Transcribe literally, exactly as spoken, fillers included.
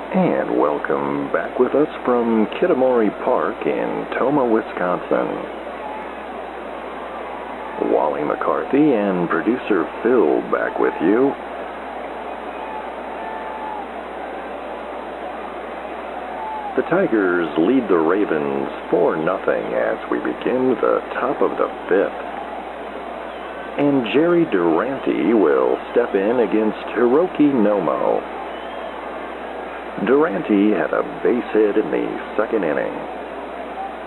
And welcome back with us from Kitamori Park in Tomah, Wisconsin. Wally McCarthy and producer Phil back with you. The Tigers lead the Ravens four nothing as we begin the top of the fifth. And Jerry Durante will step in against Hiroki Nomo. Durante had a base hit in the second inning.